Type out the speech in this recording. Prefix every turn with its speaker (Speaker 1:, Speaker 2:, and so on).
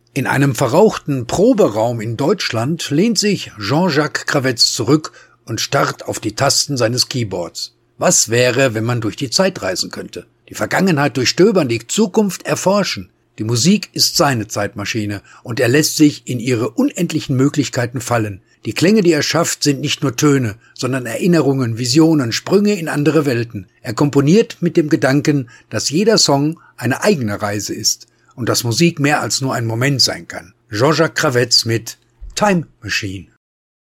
Speaker 1: In einem verrauchten Proberaum in Deutschland lehnt sich Jean-Jacques Kravetz zurück und starrt auf die Tasten seines Keyboards. Was wäre, wenn man durch die Zeit reisen könnte? Die Vergangenheit durchstöbern, die Zukunft erforschen. Die Musik ist seine Zeitmaschine und er lässt sich in ihre unendlichen Möglichkeiten fallen. Die Klänge, die er schafft, sind nicht nur Töne, sondern Erinnerungen, Visionen, Sprünge in andere Welten. Er komponiert mit dem Gedanken, dass jeder Song eine eigene Reise ist und dass Musik mehr als nur ein Moment sein kann. Jean-Jacques Kravetz mit Time Machine.